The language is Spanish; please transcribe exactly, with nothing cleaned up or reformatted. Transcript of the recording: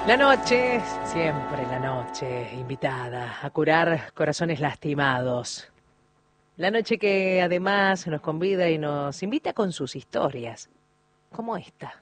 La noche, siempre la noche, invitada a curar corazones lastimados. La noche que además nos convida y nos invita con sus historias, como esta.